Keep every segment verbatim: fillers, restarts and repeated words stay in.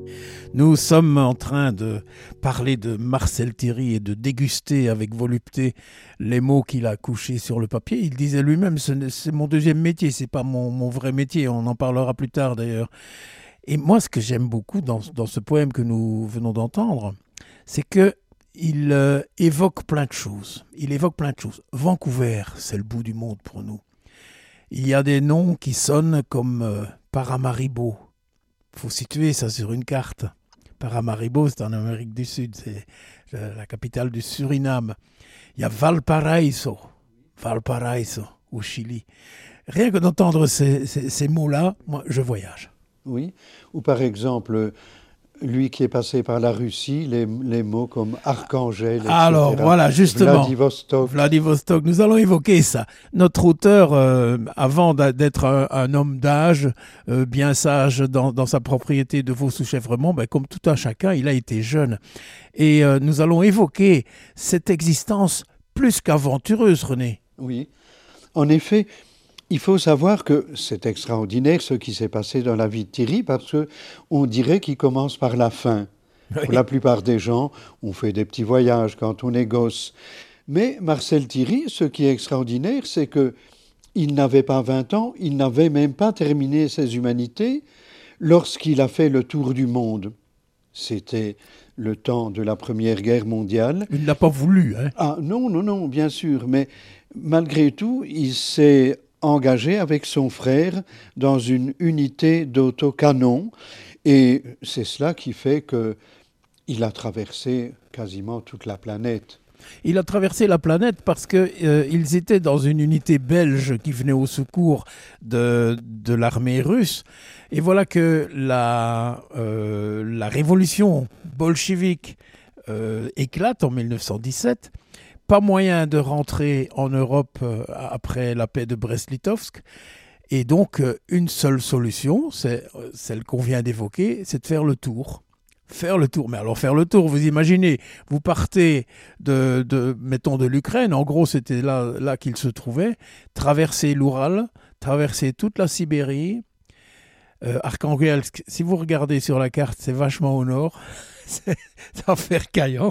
Nous sommes en train de parler de Marcel Thierry et de déguster avec volupté les mots qu'il a couchés sur le papier. Il disait lui-même, c'est mon deuxième métier, c'est pas mon, mon vrai métier, on en parlera plus tard d'ailleurs. Et moi, ce que j'aime beaucoup dans, dans ce poème que nous venons d'entendre, c'est que il euh, évoque plein de choses. Il évoque plein de choses. Vancouver, c'est le bout du monde pour nous. Il y a des noms qui sonnent comme euh, Paramaribo. Il faut situer ça sur une carte. Paramaribo, c'est en Amérique du Sud, c'est la capitale du Suriname. Il y a Valparaiso, Valparaiso au Chili. Rien que d'entendre ces, ces, ces mots-là, moi, je voyage. Oui, ou par exemple, lui qui est passé par la Russie, les, les mots comme Archangel, et cetera. Alors voilà, justement, Vladivostok. Vladivostok, nous allons évoquer ça. Notre auteur, euh, avant d'être un, un homme d'âge, euh, bien sage dans, dans sa propriété de Vaux-sous-Chèvremont, ben, comme tout un chacun, il a été jeune. Et euh, nous allons évoquer cette existence plus qu'aventureuse, René. Oui, en effet. Il faut savoir que c'est extraordinaire ce qui s'est passé dans la vie de Thierry parce qu'on dirait qu'il commence par la fin. Oui. Pour la plupart des gens, on fait des petits voyages quand on est gosse. Mais Marcel Thierry, ce qui est extraordinaire, c'est qu'il n'avait pas vingt ans, il n'avait même pas terminé ses humanités lorsqu'il a fait le tour du monde. C'était le temps de la Première Guerre mondiale. Il n'a pas voulu, hein? Ah non, non, non, bien sûr. Mais malgré tout, il s'est engagé avec son frère dans une unité d'autocanon. Et c'est cela qui fait qu'il a traversé quasiment toute la planète. Il a traversé la planète parce qu'ils euh, étaient dans une unité belge qui venait au secours de, de l'armée russe. Et voilà que la, euh, la révolution bolchevique euh, éclate en mille neuf cent dix-sept. Pas moyen de rentrer en Europe euh, après la paix de Brest-Litovsk. Et donc, euh, une seule solution, c'est euh, celle qu'on vient d'évoquer, c'est de faire le tour. Faire le tour. Mais alors, faire le tour, vous imaginez, vous partez de, de mettons, de l'Ukraine, en gros, c'était là, là qu'il se trouvait, traverser l'Oural, traverser toute la Sibérie, euh, Arkhangelsk, si vous regardez sur la carte, c'est vachement au nord, c'est enfer caillant.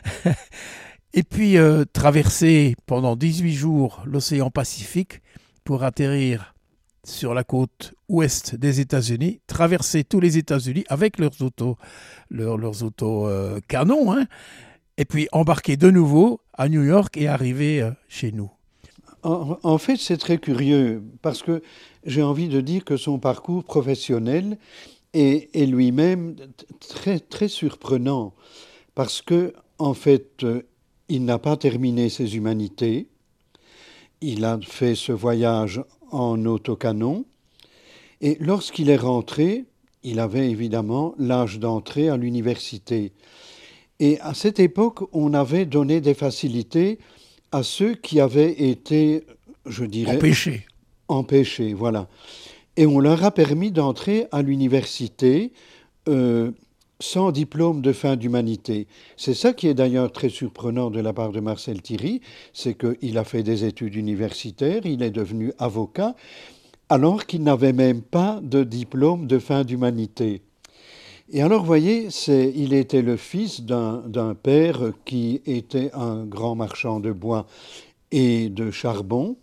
Et puis euh, traverser pendant dix-huit jours l'océan Pacifique pour atterrir sur la côte ouest des États-Unis, traverser tous les États-Unis avec leurs autos, leurs, leurs autos euh, canons, hein, et puis embarquer de nouveau à New York et arriver euh, chez nous. En, en fait, c'est très curieux parce que j'ai envie de dire que son parcours professionnel est, est lui-même très, très surprenant parce que, en fait, il n'a pas terminé ses humanités. Il a fait ce voyage en autocanon. Et lorsqu'il est rentré, il avait évidemment l'âge d'entrer à l'université. Et à cette époque, on avait donné des facilités à ceux qui avaient été, je dirais... Empêchés. Empêchés, voilà. Et on leur a permis d'entrer à l'université... Euh, sans diplôme de fin d'humanité. C'est ça qui est d'ailleurs très surprenant de la part de Marcel Thierry, c'est qu'il a fait des études universitaires, il est devenu avocat, alors qu'il n'avait même pas de diplôme de fin d'humanité. Et alors, vous voyez, c'est, il était le fils d'un, d'un père qui était un grand marchand de bois et de charbon.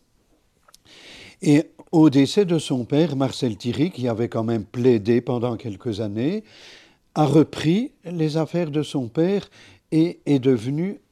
Et au décès de son père, Marcel Thierry, qui avait quand même plaidé pendant quelques années, a repris les affaires de son père et est devenu